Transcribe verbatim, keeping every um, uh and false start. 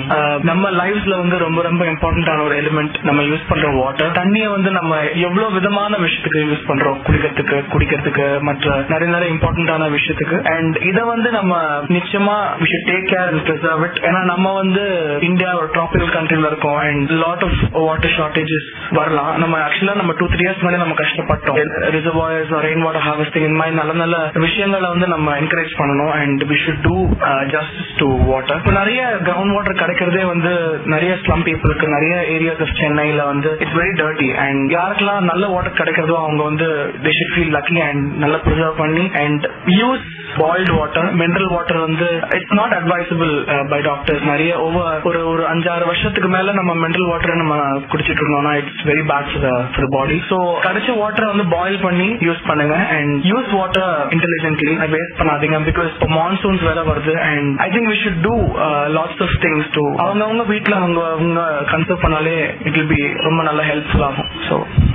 நம்ம லைஃப்ல வந்து ரொம்ப ரொம்ப இம்பார்ட்டன்டான ஒரு எலிமெண்ட் நம்ம யூஸ் பண்ற வாட்டர். தண்ணியை வந்து நம்ம எவ்வளவு விதமான விஷயத்துக்கு யூஸ் பண்றோம், குடிக்கிறதுக்கு குடிக்கிறதுக்கு மற்ற நிறைய நிறைய இம்பார்ட்டன்டான விஷயத்துக்கு. அண்ட் இதை வந்து நம்ம நிச்சயமா we should take care and preserve it. ஏன்னா நம்ம வந்து இந்தியா ஒரு ட்ராபிக்கல் கண்ட்ரில இருக்கோம் and lot of water shortages வரலாம். நம்ம ஆக்சுவலா நம்ம டூ த்ரீ இயர்ஸ் முன்னாடி நம்ம கஷ்டப்பட்டோம். ரிசர்வாயர்ஸ் ரெயின் வாட்டர் ஹார்வெஸ்டிங் இந்த மாதிரி நல்ல நல்ல விஷயங்களை வந்து நம்ம என்கரேஜ் பண்ணணும் and we should do justice to water. இப்போ நிறைய கிரவுண்ட் வாட்டர் கிடைக்கிறதே வந்து நிறைய ஸ்லம் பீப்புளுக்கு நிறைய ஏரியாஸ் ஆஃப் சென்னையில வந்து இட்ஸ் வெரி டர்ட்டி. அண்ட் யாருக்கெல்லாம் நல்ல வாட்டர் கிடைக்கிறதோ அவங்க வந்து they should feel lucky and நல்லா ப்ரிசர்வ் பண்ணி and use boiled water. Mineral water வந்து it's not advisable by doctors. நிறைய ஓவர் ஒரு ஒரு அஞ்சாறு வருஷத்துக்கு மேல நம்ம மினரல் வாட்டர் நம்ம குடிச்சிட்டு இருந்தோம்னா it's very bad for the body. So கிடைச்ச வாட்டரை வந்து பாயில் பண்ணி யூஸ் பண்ணுங்க and use water intelligently, waste பண்ணாதீங்க. பிகாஸ் இப்போ மான்சூன்ஸ் வேற வருது and I think we should do lots of things to அவங்க அவங்க வீட்டுல அவங்க அவங்க கன்சர்வ் பண்ணாலே இட் வில் பி ரொம்ப நல்ல ஹெல்ப்ஃபுல் ஆகும். ஸோ